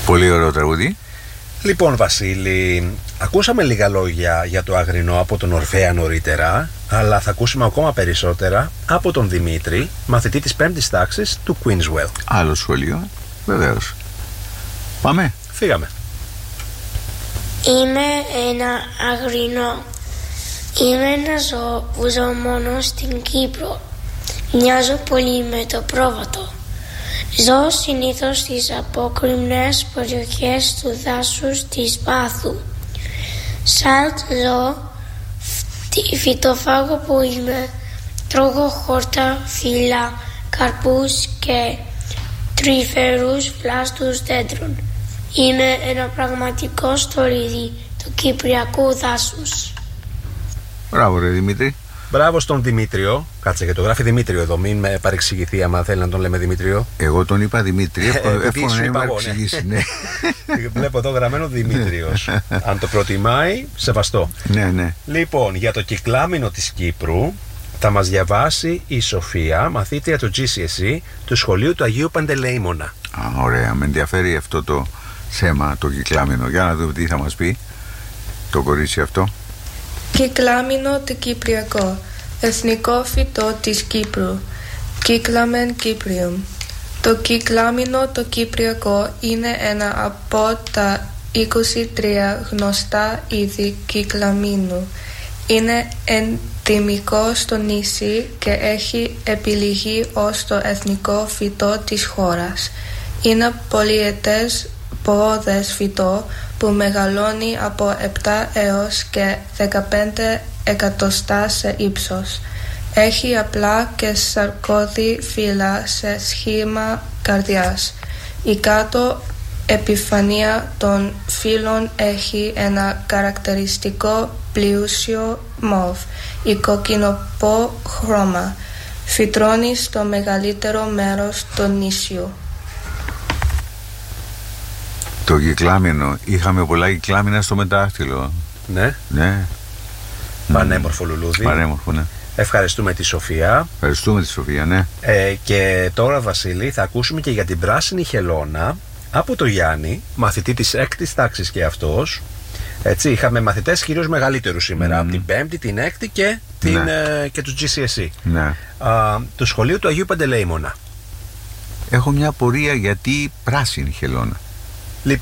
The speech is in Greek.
Πολύ ωραίο τραγούδι. Λοιπόν, Βασίλη, ακούσαμε λίγα λόγια για το Αγρινό από τον Ορφέα νωρίτερα, αλλά θα ακούσουμε ακόμα περισσότερα από τον Δημήτρη, μαθητή της 5ης τάξης του Queenswell. Άλλο σχολείο, βεβαίως. Πάμε. Φύγαμε. Είμαι ένα αγρινό. Είμαι ένα ζώο που ζω μόνο στην Κύπρο. Μοιάζω πολύ με το πρόβατο. Ζω συνήθως στις απόκρημνες περιοχές του δάσους της Πάθου. Σαν ζώο φυτοφάγο που είμαι, τρώγω χόρτα, φύλλα, καρπούς και τρυφερούς βλάστους δέντρων. Είμαι ένα πραγματικό στολίδι του κυπριακού δάσους. Μπράβο ρε Δημήτρη. Μπράβο στον Δημήτριο. Κάτσε και το γράφει Δημήτριο εδώ. Μην με παρεξηγηθεί άμα θέλει να τον λέμε Δημήτριο. Εγώ τον είπα Δημήτρη. Εύκολο να με παρεξηγήσει, ναι. Βλέπω εδώ γραμμένο Δημήτριος. Αν το προτιμάει, σεβαστό. Ναι. Λοιπόν, για το κυκλάμινο της Κύπρου θα μας διαβάσει η Σοφία, μαθήτρια του GCSE του σχολείου του Αγίου Παντελεήμωνα. Α, ωραία. Με ενδιαφέρει αυτό το θέμα, το κυκλάμινο. Για να δούμε τι θα μας πει το κορίτσι αυτό. Κυκλάμινο το Κυπριακό, εθνικό φυτό της Κύπρου, Κύκλαμεν Κύπριum. Το κυκλάμινο το Κυπριακό είναι ένα από τα 23 γνωστά είδη κυκλαμίνου. Είναι ενδυμικό στο νησί και έχει επιλεγεί ως το εθνικό φυτό της χώρας. Είναι πολυετές πόδες φυτό που μεγαλώνει από 7 έως και 15 εκατοστά σε ύψος. Έχει απλά και σαρκώδη φύλλα σε σχήμα καρδιάς. Η κάτω επιφανεία των φύλλων έχει ένα χαρακτηριστικό πλούσιο μοβ ή κοκκινοπό χρώμα. Φυτρώνει στο μεγαλύτερο μέρος του νησιού. Το κυκλάμινο. Είχαμε πολλά κυκλάμινα στο μετάχτυλο. Ναι. Πανέμορφο λουλούδι. Πανέμορφο, ναι. Ευχαριστούμε τη Σοφία. Ναι. Και τώρα, Βασίλη, θα ακούσουμε και για την πράσινη χελώνα από το Γιάννη, μαθητή της 6ης τάξης και αυτός. Έτσι, είχαμε μαθητές κυρίως μεγαλύτερους σήμερα, από την 5η, την 6η και τους GCSE. Ναι. Του σχολείου του Αγίου Παντελεήμωνα. Έχω μια απορία γιατί πράσινη χελώνα.